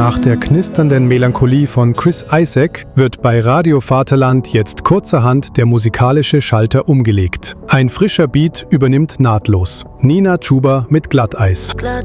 Nach der knisternden Melancholie von Chris Isaak wird bei Radio Vaterland jetzt kurzerhand der musikalische Schalter umgelegt. Ein frischer Beat übernimmt nahtlos. Nina Chuba mit Glatteis.